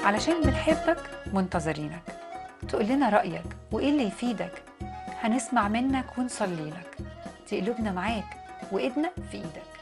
علشان بنحبك منتظرينك تقول لنا رأيك وإيه اللي يفيدك. هنسمع منك ونصلي لك. دي قلوبنا معاك وإيدنا في إيدك.